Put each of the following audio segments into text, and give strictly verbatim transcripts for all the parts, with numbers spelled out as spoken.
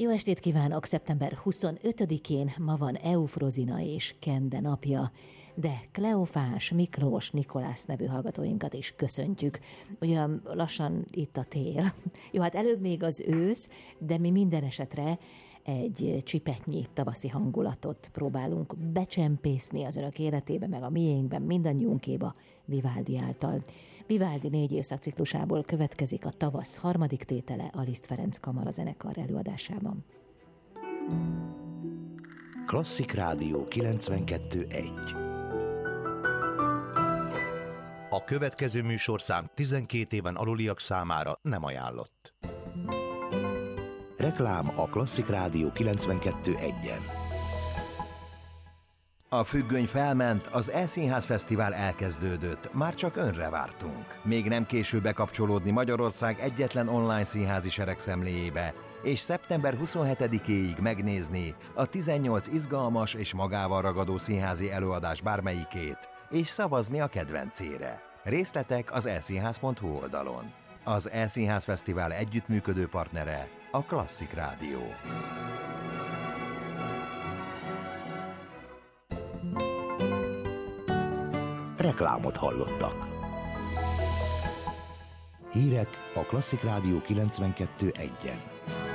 Jó estét kívánok! szeptember huszonötödikén ma van Eufrozina és Kende napja, de Kleofás, Miklós, Nikolász nevű hallgatóinkat is köszöntjük. Ugyan lassan itt a tél. Jó, hát előbb még az ősz, de mi minden esetre egy csipetnyi tavaszi hangulatot próbálunk becsempészni az önök életébe, meg a miénkben, mindannyiunkéba Vivaldi által. Vivaldi négy évszakciklusából következik a tavasz harmadik tétele a Liszt Ferenc Kamarazenekar előadásában. Klasszik Rádió kilencvenkettő egy. A következő műsorszám tizenkét éven aluliak számára nem ajánlott. Reklám a Klasszik Rádió kilencvenkettő egyen. A függöny felment, az E-Színház Fesztivál elkezdődött, már csak önre vártunk. Még nem késő bekapcsolódni Magyarország egyetlen online színházi seregszemléjébe, és szeptember huszonhetedikéig megnézni a tizennyolc izgalmas és magával ragadó színházi előadás bármelyikét, és szavazni a kedvencére. Részletek az e színház pont hu oldalon. Az E-Színház Fesztivál együttműködő partnere a Klasszik Rádió. Reklámot hallottak. Hírek a Klasszik Rádió kilencvenkettő egyen.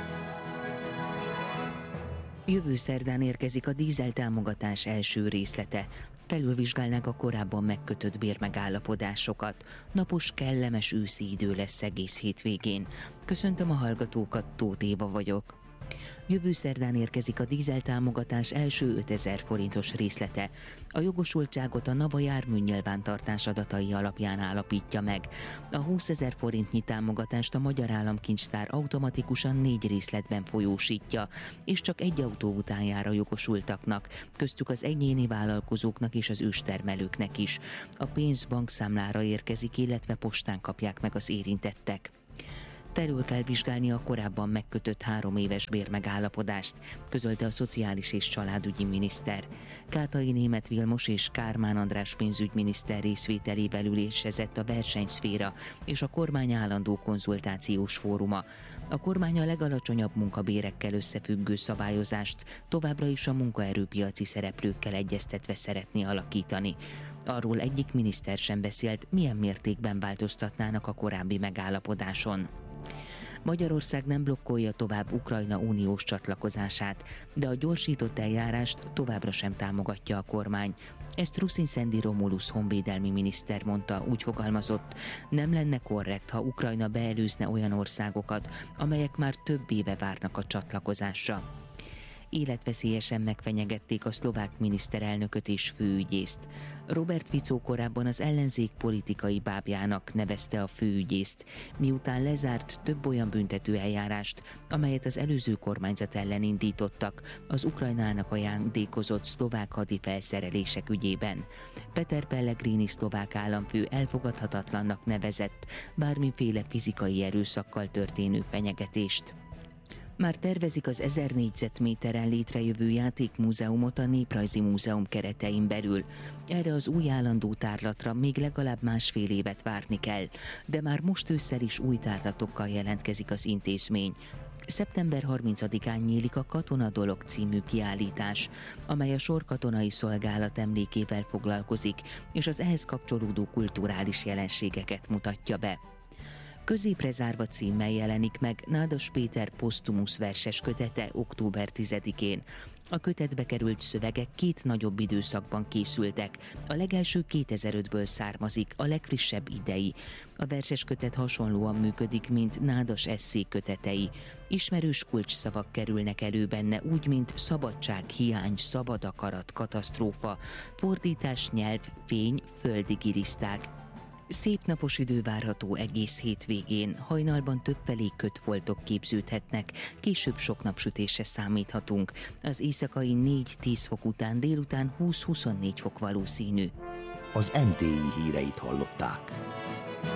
Jövő szerdán érkezik a dízel támogatás első részlete. Felülvizsgálnák a korábban megkötött bérmegállapodásokat. Napos, kellemes őszi idő lesz egész hétvégén. Köszöntöm a hallgatókat, Tóth Éva vagyok. Jövő szerdán érkezik a dízel támogatás első ötezer forintos részlete. A jogosultságot a NAVA járműnyilvántartás adatai alapján állapítja meg. A húszezer forintnyi támogatást a Magyar Államkincstár automatikusan négy részletben folyósítja, és csak egy autó után jár a jogosultaknak, köztük az egyéni vállalkozóknak és az őstermelőknek is. A pénz bankszámlára érkezik, illetve postán kapják meg az érintettek. Felül kell vizsgálni a korábban megkötött három éves bérmegállapodást, közölte a Szociális és Családügyi miniszter. Kátai Németh Vilmos és Kármán András pénzügyminiszter részvételével ülésezett a versenyszféra és a kormány állandó konzultációs fóruma. A kormány a legalacsonyabb munkabérekkel összefüggő szabályozást továbbra is a munkaerőpiaci szereplőkkel egyeztetve szeretné alakítani. Arról egyik miniszter sem beszélt, milyen mértékben változtatnának a korábbi megállapodáson. Magyarország nem blokkolja tovább Ukrajna uniós csatlakozását, de a gyorsított eljárást továbbra sem támogatja a kormány. Ezt Rusin-Szendi Romulus honvédelmi miniszter mondta, úgy fogalmazott, nem lenne korrekt, ha Ukrajna beelőzne olyan országokat, amelyek már több éve várnak a csatlakozásra. Életveszélyesen megfenyegették a szlovák miniszterelnököt és főügyészt. Robert Fico korábban az ellenzék politikai bábjának nevezte a főügyészt, miután lezárt több olyan büntető eljárást, amelyet az előző kormányzat ellen indítottak az Ukrajnának ajándékozott szlovák hadifelszerelések ügyében. Peter Pellegrini szlovák államfő elfogadhatatlannak nevezett bármiféle fizikai erőszakkal történő fenyegetést. Már tervezik az ezer négyzetméteren létrejövő játékmúzeumot a Néprajzi Múzeum keretein belül. Erre az új állandó tárlatra még legalább másfél évet várni kell, de már most ősszel is új tárlatokkal jelentkezik az intézmény. szeptember harmincadikán nyílik a Katona Dolog című kiállítás, amely a sorkatonai szolgálat emlékével foglalkozik, és az ehhez kapcsolódó kulturális jelenségeket mutatja be. Középre zárva címmel jelenik meg Nádas Péter posztumusz verses kötete október tizedikén. A kötetbe került szövegek két nagyobb időszakban készültek. A legelső kétezer-ötből származik, a legfrissebb idei. A verses kötet hasonlóan működik, mint Nádas esszé kötetei. Ismerős kulcsszavak kerülnek elő benne, úgy, mint szabadság, hiány, szabad akarat, katasztrófa, fordítás, nyelv, fény, földi giliszták. Szép napos idő várható egész hétvégén, hajnalban többfelé kötfoltok képződhetnek, később sok napsütésre számíthatunk. Az éjszakai négy-tíz fok után délután húsz-huszonnégy fok valószínű. Az em té i híreit hallották.